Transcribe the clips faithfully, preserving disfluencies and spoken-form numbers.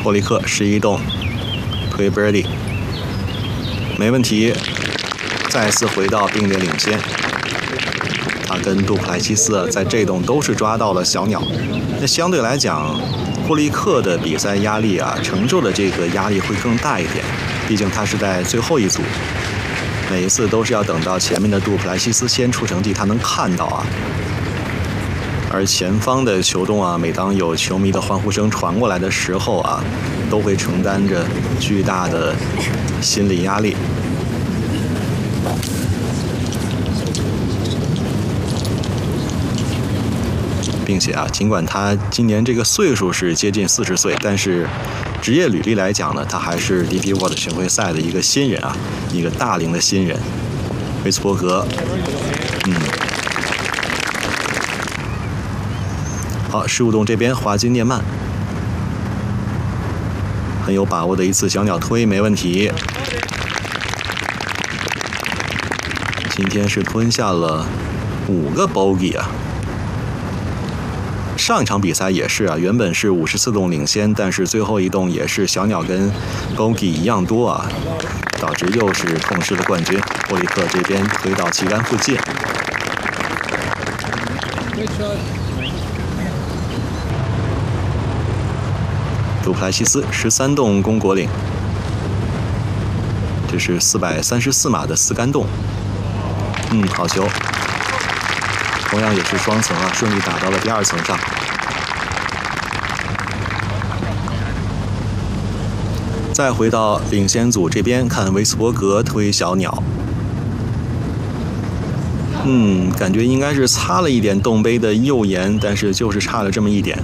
霍利克十一洞推 birdie， 没问题，再次回到并列领先。他跟杜普莱西斯在这洞都是抓到了小鸟，那相对来讲，霍利克的比赛压力啊，承受的这个压力会更大一点，毕竟他是在最后一组，每一次都是要等到前面的杜普莱西斯先出成绩，他能看到啊。而前方的球洞啊，每当有球迷的欢呼声传过来的时候啊，都会承担着巨大的心理压力。并且啊，尽管他今年这个岁数是接近四十岁，但是职业履历来讲呢，他还是 D P World 巡回赛的一个新人啊，一个大龄的新人。维斯伯格，嗯，好，十五洞这边华金涅曼很有把握的一次小鸟推，没问题。今天是吞下了五个 bogey 啊。上一场比赛也是啊，原本是五十四洞领先，但是最后一洞也是小鸟跟 bogey 一样多啊，导致又是痛失了冠军。霍利克这边推到旗杆附近。杜普莱西斯十三洞攻果岭，这是四百三十四码的四杆洞。嗯，好球。同样也是双层啊，顺利打到了第二层上。再回到领先组这边看维斯伯格推小鸟，嗯，感觉应该是擦了一点洞杯的右沿，但是就是差了这么一点。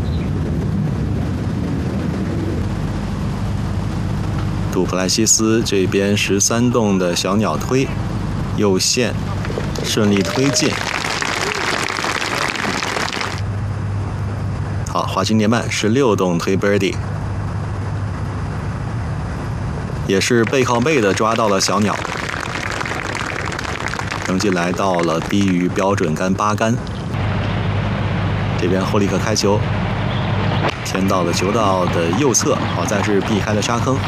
杜普莱西斯这边十三洞的小鸟推右线，顺利推进。好，华金涅曼十六洞推 birdie， 也是背靠背的抓到了小鸟，成绩来到了低于标准杆八杆。这边霍利克开球，填到了球道的右侧，好在是避开了沙坑。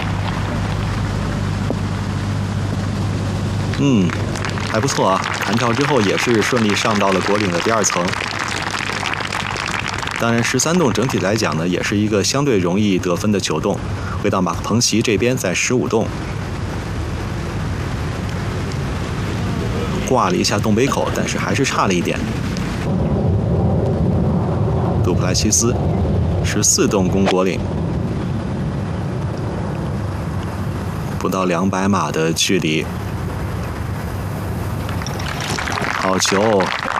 嗯，还不错啊，弹跳之后也是顺利上到了果岭的第二层。当然，十三洞整体来讲呢，也是一个相对容易得分的球洞。回到马克彭齐这边，在十五洞挂了一下洞杯口，但是还是差了一点。杜普莱西斯十四洞攻果岭，不到两百码的距离，好球！